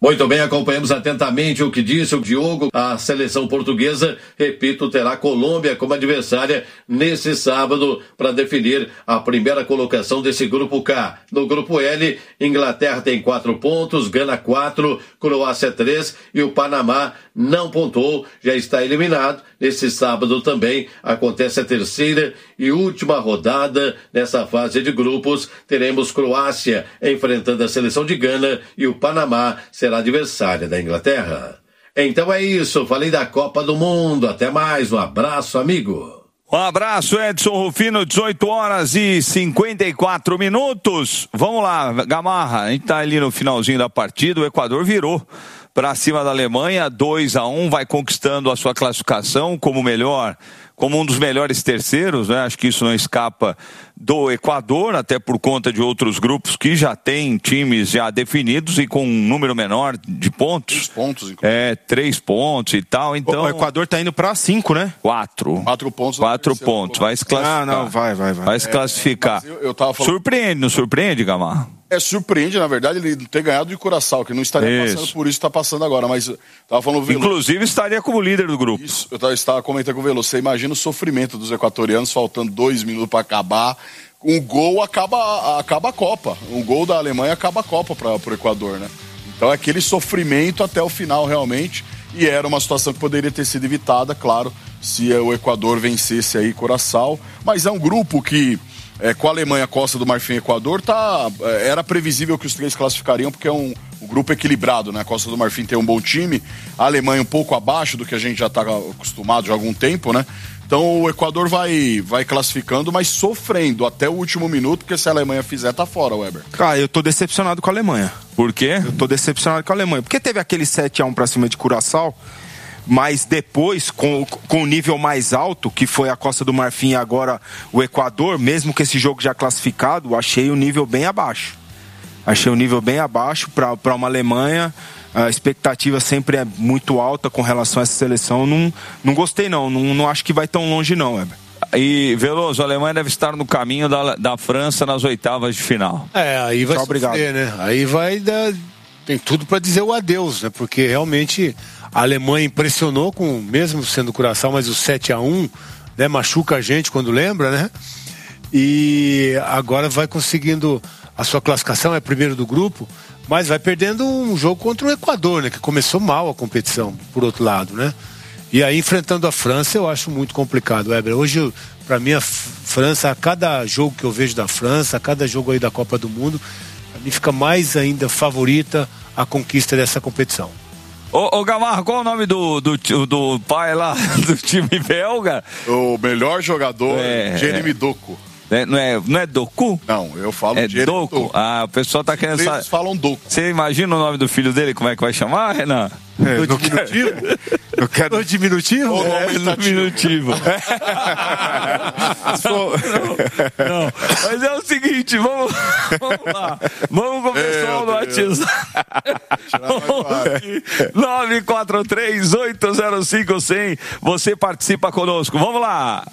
Muito bem, acompanhamos atentamente o que disse o Diogo. A seleção portuguesa, repito, terá Colômbia como adversária nesse sábado para definir a primeira colocação desse grupo K. No grupo L, Inglaterra tem 4 pontos, Gana 4, Croácia 3 e o Panamá não pontuou, já está eliminado. Nesse sábado também acontece a terceira e última rodada nessa fase de grupos. Teremos Croácia enfrentando a seleção de Gana e o Panamá será adversária da Inglaterra. Então é isso, falei da Copa do Mundo. Até mais, um abraço, amigo. Um abraço, Edson Rufino, 18h54. Vamos lá, Gamarra, a gente tá ali no finalzinho da partida, o Equador virou para cima da Alemanha, 2-1, vai conquistando a sua classificação como um dos melhores terceiros, né? Acho que isso não escapa do Equador, até por conta de outros grupos que já têm times já definidos e com um número menor de pontos. 3 pontos, inclusive. 3 pontos e tal, então... O Equador tá indo para 5, né? 4 pontos. 4 pontos, vai se classificar. Não, vai. Vai se classificar. Eu tava falando... Surpreende, não surpreende, Gamarra? Surpreende, na verdade, ele ter ganhado de Curaçao, que não estaria passando por isso que está passando agora, mas tava falando... Inclusive estaria como líder do grupo. Isso, eu estava comentando com o Veloso, você imagina o sofrimento dos equatorianos, faltando 2 minutos para acabar, um gol acaba a Copa, um gol da Alemanha acaba a Copa para o Equador, né? Então é aquele sofrimento até o final realmente, e era uma situação que poderia ter sido evitada, claro, se o Equador vencesse aí Curaçao, mas é um grupo que... com a Alemanha, Costa do Marfim e Equador, era previsível que os 3 classificariam, porque é um grupo equilibrado, né? A Costa do Marfim tem um bom time, a Alemanha um pouco abaixo do que a gente já está acostumado já há algum tempo, né? Então o Equador vai classificando, mas sofrendo até o último minuto, porque se a Alemanha fizer, tá fora, Weber. Cara, eu tô decepcionado com a Alemanha. Por quê? Eu tô decepcionado com a Alemanha, porque teve aquele 7-1 pra cima de Curaçao, mas depois, com o nível mais alto, que foi a Costa do Marfim e agora o Equador, mesmo que esse jogo já classificado, achei o nível bem abaixo. Achei o nível bem abaixo para uma Alemanha. A expectativa sempre é muito alta com relação a essa seleção. Não gostei, não acho que vai tão longe, não, Weber. E, Veloso, a Alemanha deve estar no caminho da França nas oitavas de final. Aí vai sofrer, né? Aí vai dar... Tem tudo para dizer o adeus, né? Porque realmente a Alemanha impressionou, mesmo sendo Curaçao, mas o 7-1, né, machuca a gente quando lembra, né? E agora vai conseguindo a sua classificação, é primeiro do grupo, mas vai perdendo um jogo contra o Equador, né? Que começou mal a competição, por outro lado, né? E aí, enfrentando a França, eu acho muito complicado, Weber. Hoje, para mim, a França, a cada jogo que eu vejo da França, a cada jogo aí da Copa do Mundo, para mim fica mais ainda favorita a conquista dessa competição. Ô Gamarra, qual é o nome do pai lá do time belga? O melhor jogador, Jeremy Doku. Não é Doku? Não, eu falo Jeremy Doku. O pessoal tá querendo saber. Eles falam Doku. Você imagina o nome do filho dele, como é que vai chamar, Renan? No diminutivo? Eu quero no diminutivo? No diminutivo. Não. Mas é o seguinte, vamos lá. Vamos com o pessoal no WhatsApp. 943-805-100. Você participa conosco. Vamos lá.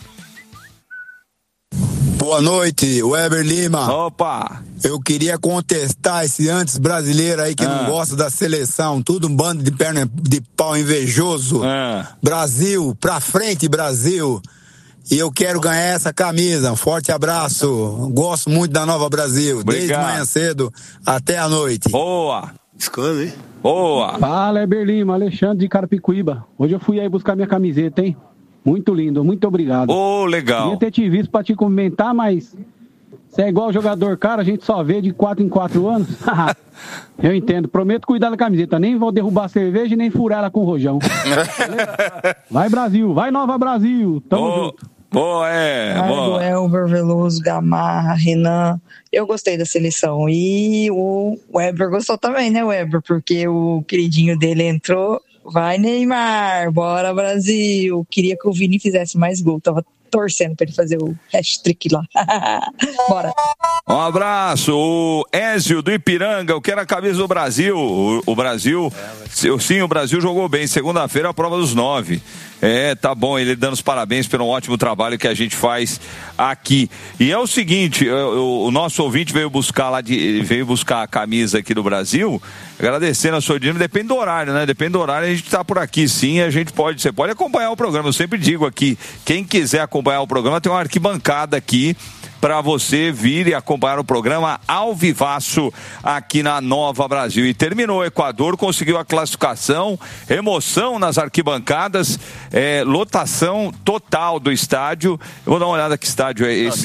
Boa noite, Weber Lima. Opa! Eu queria contestar esse antes brasileiro aí que não gosta da seleção, tudo um bando de perna de pau invejoso. Brasil, pra frente, Brasil. E eu quero ganhar essa camisa. Um forte abraço. Gosto muito da Nova Brasil. Obrigado. Desde manhã cedo até a noite. Boa! Escândalo, hein? Boa! Fala, Weber Lima, Alexandre de Carapicuíba. Hoje eu fui aí buscar minha camiseta, hein? Muito lindo, muito obrigado. Legal. Queria ter te visto pra te comentar, mas você é igual jogador, cara, a gente só vê de 4 em 4 anos. Eu entendo, prometo cuidar da camiseta, nem vou derrubar a cerveja e nem furar ela com o rojão. Vai Brasil, vai Nova Brasil, tamo junto. Boa, do Elber, Veloso, Gamarra, Renan. Eu gostei da seleção. E o Weber gostou também, né, Weber? Porque o queridinho dele entrou. Vai, Neymar, bora Brasil. Queria que o Vini fizesse mais gol. Tava torcendo pra ele fazer o hat-trick lá. Bora. Um abraço, o Ézio do Ipiranga, eu quero a camisa do Brasil. O Brasil, sim, o Brasil jogou bem. Segunda-feira a prova dos 9. Tá bom, ele dando os parabéns pelo ótimo trabalho que a gente faz aqui. E é o seguinte, o nosso ouvinte veio buscar a camisa aqui do Brasil, agradecendo a sua dinâmica, depende do horário, né? Depende do horário, a gente tá por aqui sim, você pode acompanhar o programa, eu sempre digo aqui, quem quiser acompanhar o programa tem uma arquibancada aqui, para você vir e acompanhar o programa ao vivaço aqui na Nova Brasil. E terminou, o Equador conseguiu a classificação, emoção nas arquibancadas, lotação total do estádio. Eu vou dar uma olhada que estádio é esse.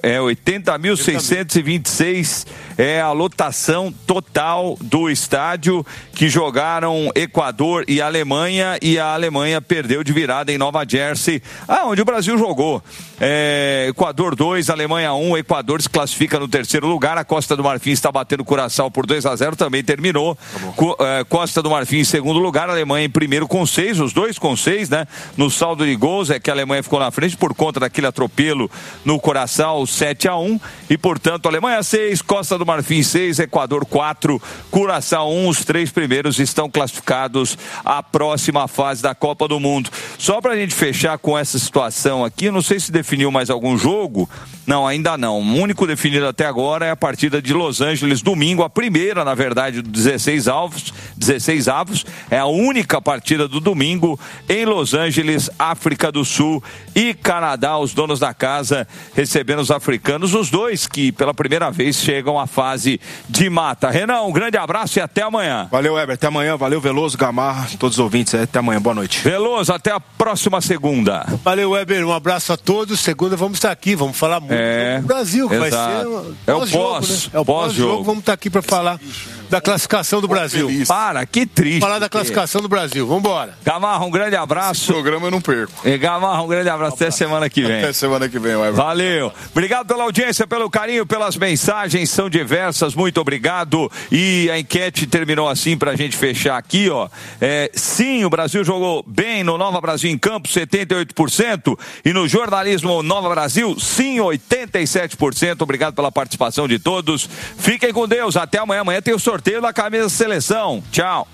80.626 é a lotação total do estádio, que jogaram Equador e Alemanha, e a Alemanha perdeu de virada em Nova Jersey, onde o Brasil jogou. Equador 2, Alemanha 1, Equador se classifica no terceiro lugar, a Costa do Marfim está batendo Curaçao por 2-0, também terminou. Costa do Marfim em segundo lugar, Alemanha em primeiro com 6, os dois com 6, né? No saldo de gols é que a Alemanha ficou na frente por conta daquele atropelo no Curaçao, 7-1, e portanto Alemanha 6, Costa do Marfim 6, Equador 4, Curaçao 1, os 3 primeiros estão classificados à próxima fase da Copa do Mundo. Só pra gente fechar com essa situação aqui, não sei se definiu mais algum jogo. Não, ainda não. O único definido até agora é a partida de Los Angeles, domingo, a primeira, na verdade, do 16 avos. É a única partida do domingo em Los Angeles, África do Sul e Canadá. Os donos da casa recebendo os africanos, os dois que pela primeira vez chegam à fase de mata. Renan, um grande abraço e até amanhã. Valeu, Weber. Até amanhã. Valeu, Veloso, Gamarra, todos os ouvintes. Até amanhã. Boa noite. Veloso, até a próxima segunda. Valeu, Weber. Um abraço a todos. Segunda vamos estar aqui. Vamos falar muito do Brasil, que vai ser o pós-jogo. É o pós-jogo. Vamos estar aqui para falar da classificação do Brasil. Que triste. Falar da classificação do Brasil. Vamos embora. Gamarra, um grande abraço. Esse programa eu não perco. Gamarra, um grande abraço. Até semana que vem. Até semana que vem, Weber. Valeu. Obrigado pela audiência, pelo carinho, pelas mensagens. São diversas. Muito obrigado. E a enquete terminou assim pra gente fechar aqui, ó. Sim, o Brasil jogou bem no Nova Brasil em Campo, 78%. E no jornalismo Nova Brasil, sim, 87%. Obrigado pela participação de todos. Fiquem com Deus. Até amanhã. Amanhã tem o sorteio da camisa da seleção. Tchau.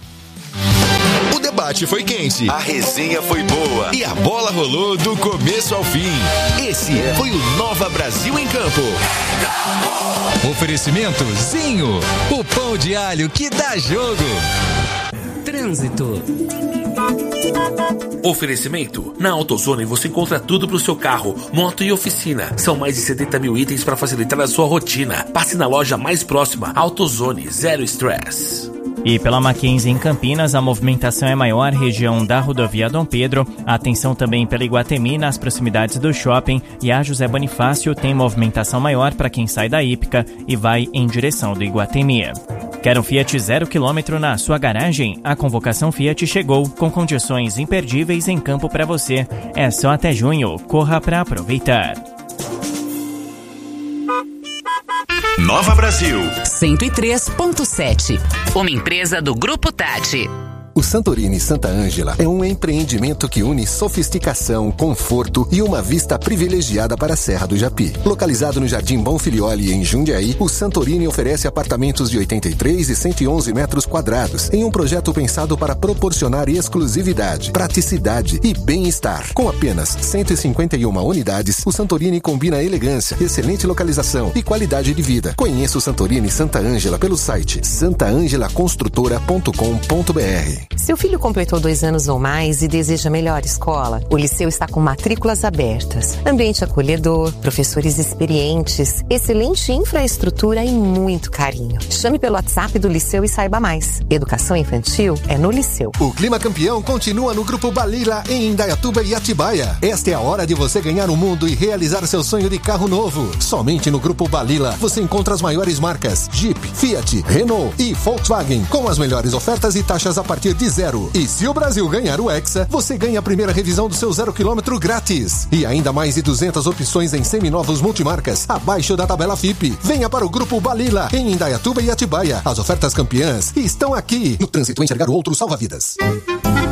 O debate foi quente, a resenha foi boa e a bola rolou do começo ao fim. Esse foi o Nova Brasil em Campo. Oferecimento Zinho, o pão de alho que dá jogo. Trânsito. Oferecimento. Na AutoZone você encontra tudo para o seu carro, moto e oficina. São mais de 70 mil itens para facilitar a sua rotina. Passe na loja mais próxima. AutoZone, zero estresse. E pela Mackenzie em Campinas, a movimentação é maior, região da rodovia Dom Pedro. Atenção também pela Iguatemi, nas proximidades do shopping. E a José Bonifácio tem movimentação maior para quem sai da Ípica e vai em direção do Iguatemi. Quer um Fiat 0 km na sua garagem? A convocação Fiat chegou com condições imperdíveis em campo para você. É só até junho. Corra para aproveitar. Nova Brasil 103.7. Uma empresa do Grupo Tati. O Santorini Santa Ângela é um empreendimento que une sofisticação, conforto e uma vista privilegiada para a Serra do Japi. Localizado no Jardim Bonfilioli, em Jundiaí, o Santorini oferece apartamentos de 83 e 111 metros quadrados, em um projeto pensado para proporcionar exclusividade, praticidade e bem-estar. Com apenas 151 unidades, o Santorini combina elegância, excelente localização e qualidade de vida. Conheça o Santorini Santa Ângela pelo site santaangelaconstrutora.com.br. Seu filho completou 2 anos ou mais e deseja melhor escola? O Liceu está com matrículas abertas, ambiente acolhedor, professores experientes, excelente infraestrutura e muito carinho. Chame pelo WhatsApp do Liceu e saiba mais. Educação infantil é no Liceu. O Clima Campeão continua no Grupo Balila, em Indaiatuba e Atibaia. Esta é a hora de você ganhar o mundo e realizar seu sonho de carro novo. Somente no Grupo Balila você encontra as maiores marcas Jeep, Fiat, Renault e Volkswagen, com as melhores ofertas e taxas a partir de 0. E se o Brasil ganhar o Hexa, você ganha a primeira revisão do seu 0 km grátis. E ainda mais de 200 opções em seminovos multimarcas, abaixo da tabela FIPE. Venha para o Grupo Balila, em Indaiatuba e Atibaia. As ofertas campeãs estão aqui. No trânsito, enxergar o outro salva vidas.